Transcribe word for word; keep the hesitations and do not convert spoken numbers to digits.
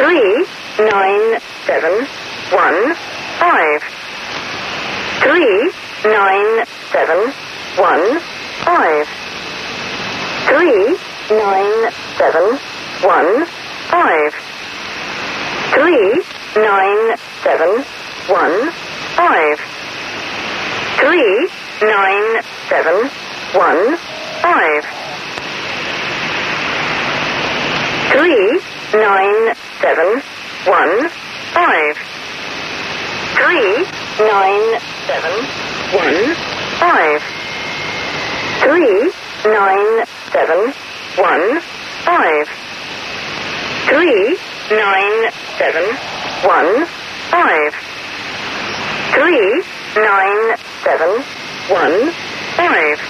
three nine seven one five. Three nine seven one five. Three nine seven one five. Three nine seven one five. Three nine seven one five. Three nine seven one five. Three nine seven one five. Three nine seven one five. Three nine seven one five. Three nine seven one five.